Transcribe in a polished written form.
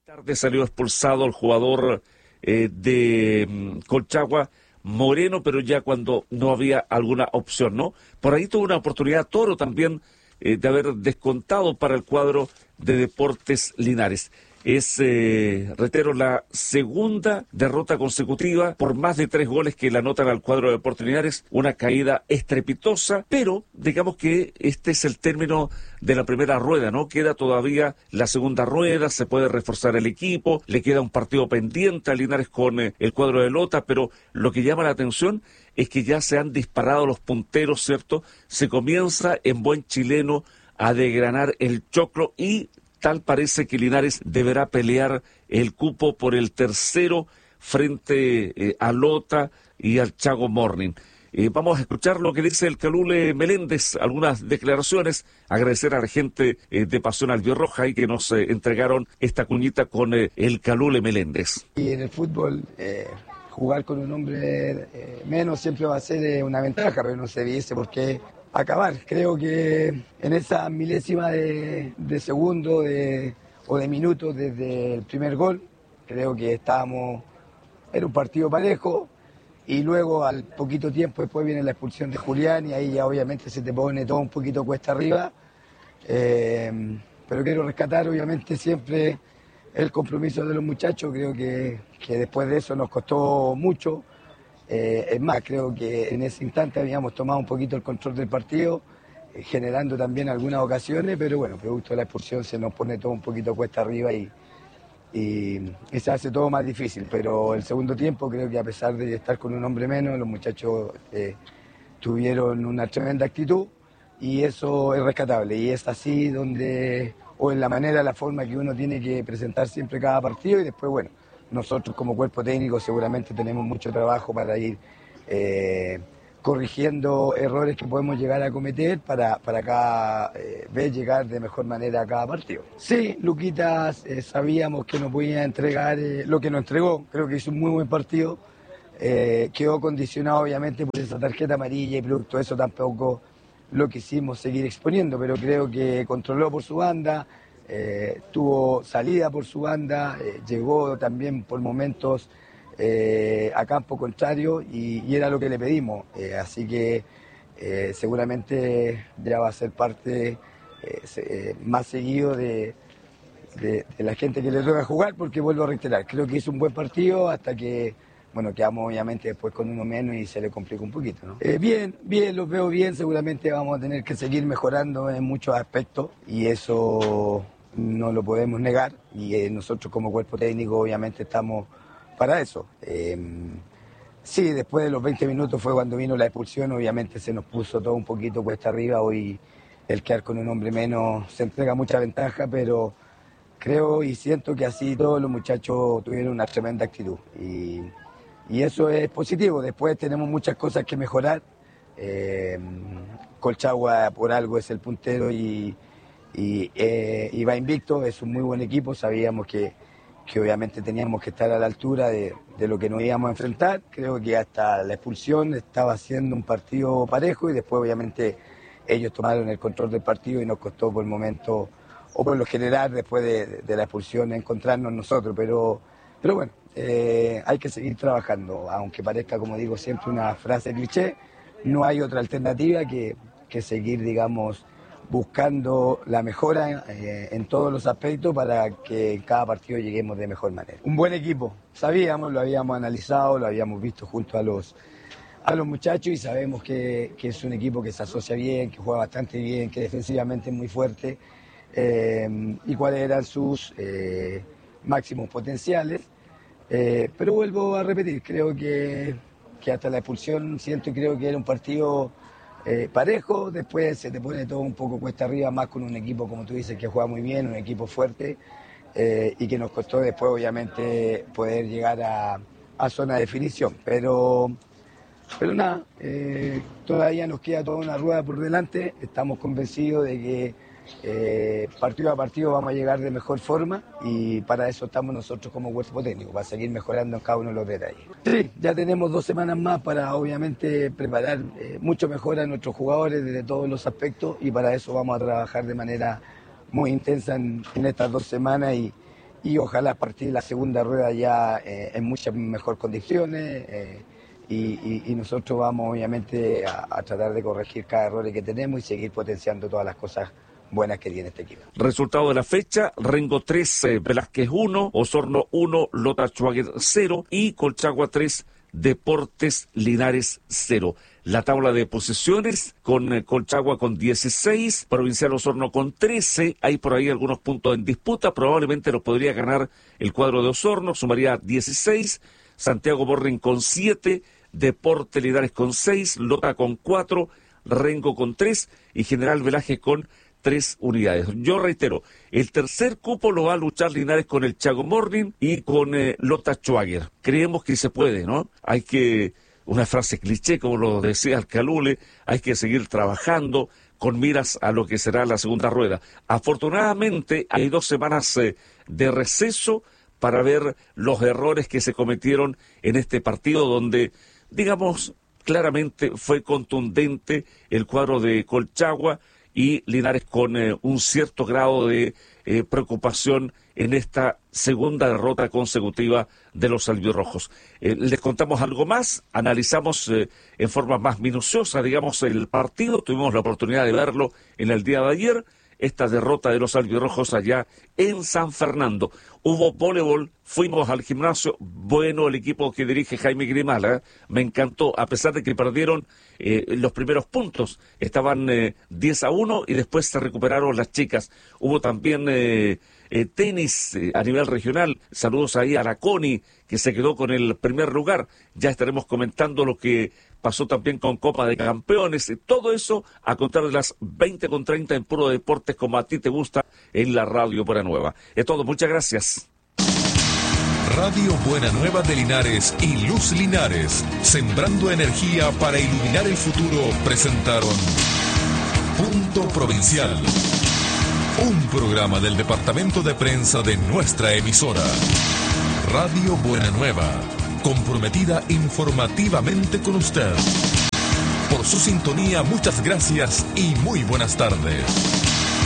Tarde salió expulsado el jugador de Colchagua, Moreno, pero ya cuando no había alguna opción, ¿no? Por ahí tuvo una oportunidad Toro también de haber descontado para el cuadro de Deportes Linares. Es, reitero, la segunda derrota consecutiva por más de 3 goles que le anotan al cuadro de Deportes Linares. Una caída estrepitosa, pero digamos que este es el término de la primera rueda, ¿no? Queda todavía la segunda rueda, se puede reforzar el equipo, le queda un partido pendiente a Linares con el cuadro de Lota, pero lo que llama la atención es que ya se han disparado los punteros, ¿cierto? Se comienza en buen chileno a desgranar el choclo y tal parece que Linares deberá pelear el cupo por el tercero frente a Lota y al Chago Morning. Vamos a escuchar lo que dice el Calule Meléndez, algunas declaraciones, agradecer a la gente de Pasión Albirroja y que nos entregaron esta cuñita con el Calule Meléndez. Y en el fútbol, jugar con un hombre menos siempre va a ser una ventaja, pero no se dice por qué acabar. Creo que en esa milésima de segundo o de minutos desde el primer gol, creo que era un partido parejo y luego al poquito tiempo después viene la expulsión de Julián y ahí ya obviamente se te pone todo un poquito cuesta arriba. Pero quiero rescatar obviamente siempre el compromiso de los muchachos, creo que después de eso nos costó mucho. Es más, creo que en ese instante habíamos tomado un poquito el control del partido, generando también algunas ocasiones, pero bueno, producto de la expulsión se nos pone todo un poquito cuesta arriba y se hace todo más difícil. Pero el segundo tiempo creo que a pesar de estar con un hombre menos, los muchachos tuvieron una tremenda actitud y eso es rescatable. Y es así o en la forma que uno tiene que presentar siempre cada partido y después, bueno, nosotros como cuerpo técnico seguramente tenemos mucho trabajo para ir corrigiendo errores que podemos llegar a cometer para cada vez llegar de mejor manera a cada partido. Sí, Luquitas sabíamos que nos podía entregar lo que nos entregó, creo que hizo un muy buen partido, quedó condicionado obviamente por esa tarjeta amarilla y producto de eso tampoco lo quisimos seguir exponiendo, pero creo que controló por su banda. Tuvo salida por su banda, llegó también por momentos a campo contrario y era lo que le pedimos, así que seguramente ya va a ser parte más seguido de la gente que le toca jugar, porque vuelvo a reiterar, creo que hizo un buen partido hasta que bueno, quedamos obviamente después con uno menos y se le complica un poquito, ¿no? Bien, los veo bien, seguramente vamos a tener que seguir mejorando en muchos aspectos y eso no lo podemos negar y nosotros como cuerpo técnico obviamente estamos para eso. Sí, después de los 20 minutos fue cuando vino la expulsión, obviamente se nos puso todo un poquito cuesta arriba, hoy el quedar con un hombre menos se entrega mucha ventaja, pero creo y siento que así todos los muchachos tuvieron una tremenda actitud y eso es positivo. Después tenemos muchas cosas que mejorar. Colchagua por algo es el puntero y va invicto, es un muy buen equipo, sabíamos que obviamente teníamos que estar a la altura de lo que nos íbamos a enfrentar. Creo que hasta la expulsión estaba siendo un partido parejo y después obviamente ellos tomaron el control del partido y nos costó por el momento, o por lo general después de la expulsión, encontrarnos nosotros, pero bueno, hay que seguir trabajando, aunque parezca, como digo siempre, una frase cliché, no hay otra alternativa que seguir, digamos, buscando la mejora en todos los aspectos para que en cada partido lleguemos de mejor manera. Un buen equipo, sabíamos, lo habíamos analizado, lo habíamos visto junto a los muchachos y sabemos que es un equipo que se asocia bien, que juega bastante bien, que defensivamente es muy fuerte y cuáles eran sus máximos potenciales. Pero vuelvo a repetir, creo que hasta la expulsión creo que era un partido parejo, después se te pone todo un poco cuesta arriba, más con un equipo, como tú dices, que juega muy bien, un equipo fuerte, y que nos costó después, obviamente, poder llegar a zona de definición. Pero nada, todavía nos queda toda una rueda por delante, estamos convencidos de que partido a partido vamos a llegar de mejor forma y para eso estamos nosotros como cuerpo técnico, para seguir mejorando en cada uno de los detalles. Sí, ya tenemos 2 semanas más para obviamente preparar mucho mejor a nuestros jugadores desde todos los aspectos y para eso vamos a trabajar de manera muy intensa en estas 2 semanas y y ojalá a partir de la segunda rueda ya en muchas mejor condiciones y nosotros vamos obviamente a tratar de corregir cada error que tenemos y seguir potenciando todas las cosas buenas que tiene este equipo. Resultado de la fecha: Rengo 3, Velázquez 1, Osorno 1, Lota Schwager 0 y Colchagua 3, Deportes Linares 0. La tabla de posiciones con Colchagua con 16, Provincial Osorno con 13, hay por ahí algunos puntos en disputa, probablemente los podría ganar el cuadro de Osorno, sumaría 16, Santiago Morning con 7, Deportes Linares con 6, Lota con 4, Rengo con 3 y General Velázquez con 3 unidades. Yo reitero, el tercer cupo lo va a luchar Linares con el Chago Morning y con Lota Schwager. Creemos que se puede, ¿no? Hay que, una frase cliché, como lo decía Alcalule, hay que seguir trabajando con miras a lo que será la segunda rueda. Afortunadamente, hay 2 semanas de receso para ver los errores que se cometieron en este partido donde, digamos, claramente fue contundente el cuadro de Colchagua y Linares con un cierto grado de preocupación en esta segunda derrota consecutiva de los albirrojos. Les contamos algo más, analizamos en forma más minuciosa, digamos, el partido, tuvimos la oportunidad de verlo en el día de ayer, esta derrota de los albirrojos allá en San Fernando. Hubo voleibol, fuimos al gimnasio, bueno el equipo que dirige Jaime Grimala, me encantó, a pesar de que perdieron los primeros puntos, estaban 10-1 y después se recuperaron las chicas. Hubo también tenis a nivel regional, saludos ahí a la Coni, que se quedó con el primer lugar, ya estaremos comentando lo que pasó también con Copa de Campeones, todo eso a contar de las 20:30 en Puro Deportes, como a ti te gusta, en la Radio Buena Nueva. Es todo, muchas gracias. Radio Buena Nueva de Linares y Luz Linares, sembrando energía para iluminar el futuro, presentaron Punto Provincial, un programa del departamento de prensa de nuestra emisora. Radio Buena Nueva, comprometida informativamente con usted. Por su sintonía, muchas gracias y muy buenas tardes.